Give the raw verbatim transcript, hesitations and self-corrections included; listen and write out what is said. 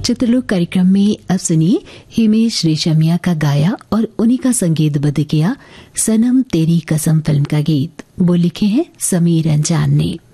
चित्रलोक कार्यक्रम में अब सुनिए हिमेश रेशमिया का गाया और उन्हीं का संगीतबद्ध किया सनम तेरी कसम फिल्म का गीत। वो लिखे हैं समीर अंजान ने।